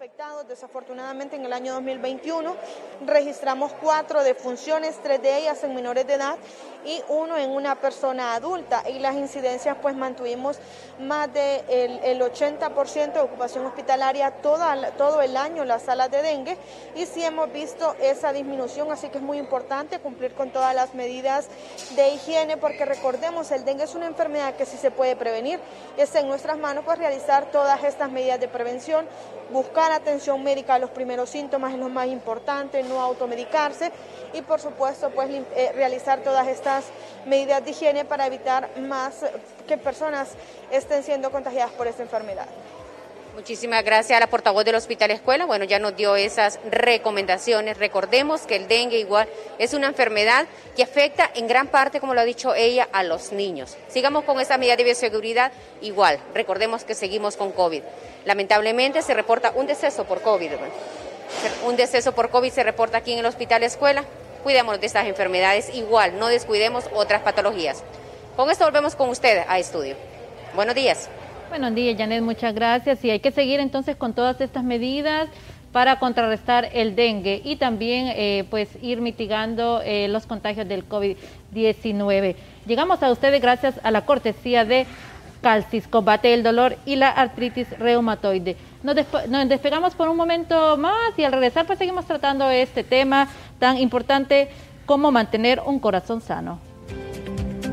afectados. Desafortunadamente en el año 2021 registramos 4 defunciones, 3 de ellas en menores de edad y 1 en una persona adulta, y las incidencias pues mantuvimos más del 80% de ocupación hospitalaria todo el año en las salas de dengue, y sí hemos visto esa disminución, así que es muy importante cumplir con todas las medidas de higiene, porque recordemos, el dengue es una enfermedad que sí se puede prevenir. Está en nuestras manos pues realizar todas estas medidas de prevención, buscar atención médica a los primeros síntomas es lo más importante, no automedicarse, y por supuesto pues realizar todas estas medidas de higiene para evitar más que personas estén siendo contagiadas por esta enfermedad. Muchísimas gracias a la portavoz del Hospital Escuela. Bueno, ya nos dio esas recomendaciones. Recordemos que el dengue igual es una enfermedad que afecta en gran parte, como lo ha dicho ella, a los niños. Sigamos con esa medida de bioseguridad igual. Recordemos que seguimos con COVID. Lamentablemente se reporta un deceso por COVID. Un deceso por COVID se reporta aquí en el Hospital Escuela. Cuidémonos de estas enfermedades igual, no descuidemos otras patologías. Con esto volvemos con usted a estudio. Buenos días. Buenos días, Janet, muchas gracias. Y hay que seguir entonces con todas estas medidas para contrarrestar el dengue y también pues ir mitigando los contagios del COVID-19. Llegamos a ustedes gracias a la cortesía de Calcis, combate el dolor y la artritis reumatoide. Nos despegamos por un momento más y al regresar pues seguimos tratando este tema tan importante como mantener un corazón sano.